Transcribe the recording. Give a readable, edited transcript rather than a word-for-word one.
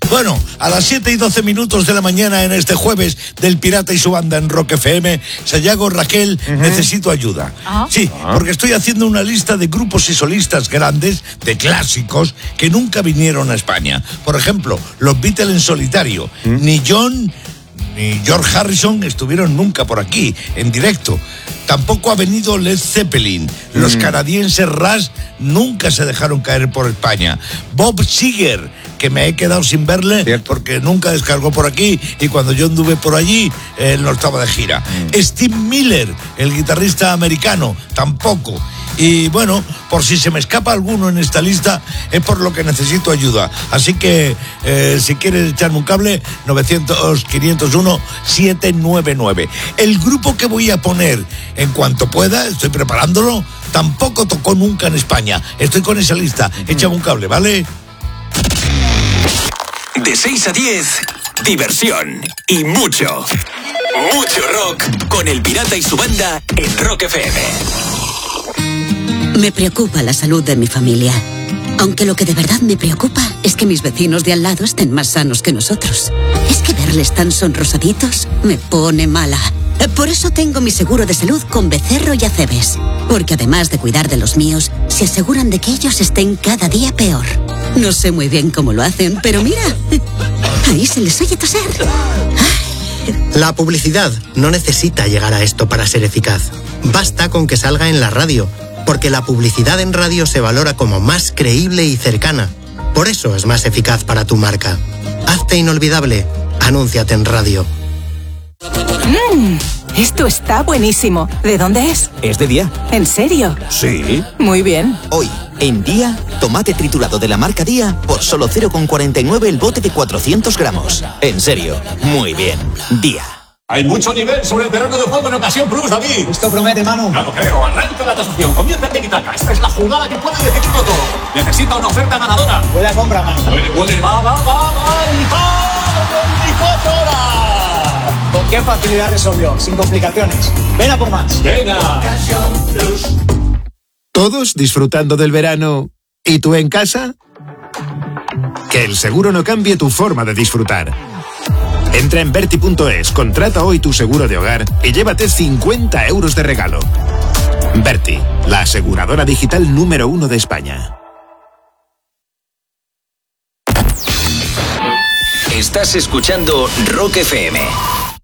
Bueno, a las 7:12 de la mañana en este jueves del Pirata y su banda en Rock FM, Sayago, Raquel, necesito ayuda. Sí, porque estoy haciendo una lista de grupos y solistas grandes, de clásicos, que nunca vinieron a España. Por ejemplo, los Beatles en solitario. Ni John ni George Harrison estuvieron nunca por aquí, en directo. Tampoco ha venido Led Zeppelin. Los canadienses Rush nunca se dejaron caer por España. Bob Seger, que me he quedado sin verle porque nunca descargó por aquí, y cuando yo anduve por allí, él no estaba de gira. Steve Miller, el guitarrista americano, tampoco. Y bueno, por si se me escapa alguno en esta lista, es por lo que necesito ayuda. Así que, si quieres echarme un cable, 900-501-799. El grupo que voy a poner en cuanto pueda, estoy preparándolo, tampoco tocó nunca en España. Estoy con esa lista. Échame un cable, ¿vale? De 6 a 10, diversión y mucho rock con el Pirata y su banda en Rock FM. Me preocupa la salud de mi familia. Aunque lo que de verdad me preocupa es que mis vecinos de al lado estén más sanos que nosotros. Es que verles tan sonrosaditos me pone mala. Por eso tengo mi seguro de salud con Becerro y Acebes. Porque además de cuidar de los míos, se aseguran de que ellos estén cada día peor. No sé muy bien cómo lo hacen, pero mira, ahí se les oye toser. La publicidad no necesita llegar a esto para ser eficaz. Basta con que salga en la radio, porque la publicidad en radio se valora como más creíble y cercana. Por eso es más eficaz para tu marca. Hazte inolvidable. Anúnciate en radio. Esto está buenísimo. ¿De dónde es? Es de Día. ¿En serio? Sí. Muy bien. Hoy, en Día, tomate triturado de la marca Día por solo 0,49 el bote de 400 gramos. En serio, muy bien. Día. Hay mucho nivel sobre el terreno de juego en Ocasión Plus, David. Esto promete, Manu. Ya lo creo. Arranca la tasación. Comienza el tiki-taka. Esta es la jugada que puede decidirlo todo. Necesita una oferta ganadora. Buena compra, Manu. Puede. Va. ¡24 horas! ¿Con qué facilidad resolvió? Sin complicaciones. Ven a por más. Venga. Ocasión Plus. ¿Todos disfrutando del verano? ¿Y tú en casa? Que el seguro no cambie tu forma de disfrutar. Entra en Berti.es, contrata hoy tu seguro de hogar y llévate 50 euros de regalo. Berti, la aseguradora digital número 1 de España. Estás escuchando Rock FM.